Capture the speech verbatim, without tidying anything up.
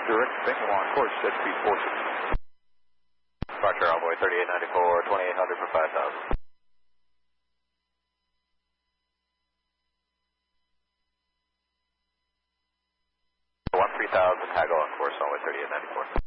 Direct signal on course at speed four six. Departure envoy thirty-eight ninety-four, twenty-eight hundred for five thousand. one three thousand, tag on course, only thirty-eight ninety-four.